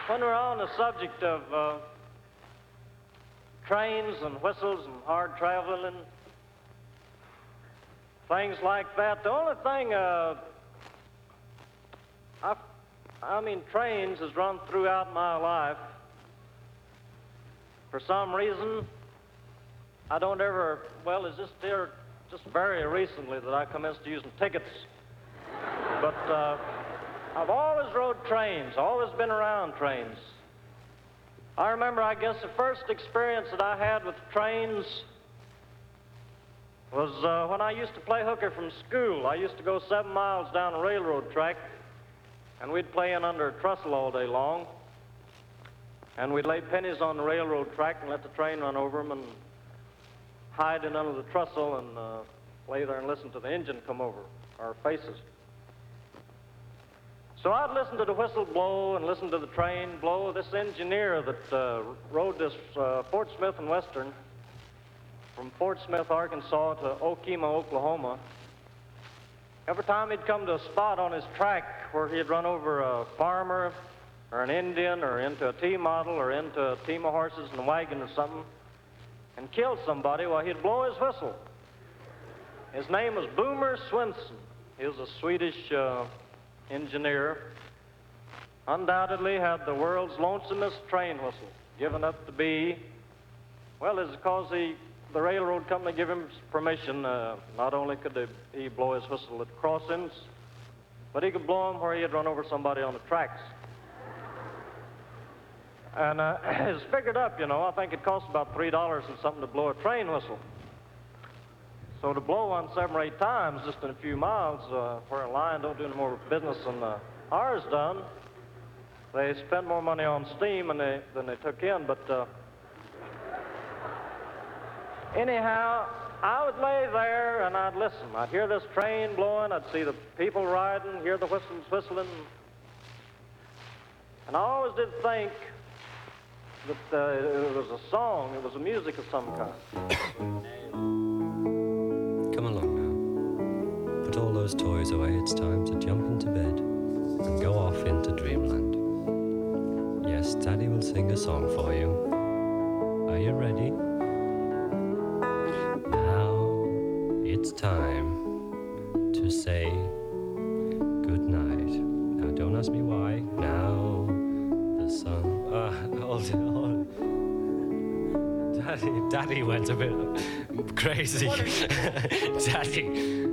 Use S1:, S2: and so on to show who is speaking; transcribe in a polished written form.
S1: When we're on the subject of trains and whistles and hard traveling, things like that, the only thing, I mean, trains has run throughout my life. For some reason, I don't ever, well, it's just here, just very recently that I commenced using tickets. But I've always rode trains, always been around trains. I remember, I guess, the first experience that I had with trains was when I used to play hooker from school. I used to go 7 miles down a railroad track, and we'd play in under a trestle all day long. And we'd lay pennies on the railroad track and let the train run over them and hide in under the trestle and lay there and listen to the engine come over our faces. So I'd listen to the whistle blow and listen to the train blow. This engineer that rode this Fort Smith and Western from Fort Smith, Arkansas to Okemah, Oklahoma, every time he'd come to a spot on his track where he'd run over a farmer or an Indian or into a T-model or into a team of horses and a wagon or something and killed somebody, well, he'd blow his whistle. His name was Boomer Swenson. He was a Swedish engineer, undoubtedly had the world's lonesomest train whistle, given up to be, well, it's because the railroad company gave him permission. Not only could he blow his whistle at crossings, but he could blow them where he had run over somebody on the tracks. And it's figured up, you know. I think it costs about $3 and something to blow a train whistle. So to blow one 7 or 8 times just in a few miles, where a line don't do any more business than ours done, they spent more money on steam than they took in. But anyhow, I would lay there and I'd listen. I'd hear this train blowing, I'd see the people riding, hear the whistles whistling. And I always did think that it was a song, it was a music of some kind.
S2: Come along now. Put all those toys away. It's time to jump into bed and go off into dreamland. Yes, Daddy will sing a song for you. Are you ready? Now it's time to say good night. Now don't ask me why. Now the sun... hold it. Daddy went a bit crazy. Daddy.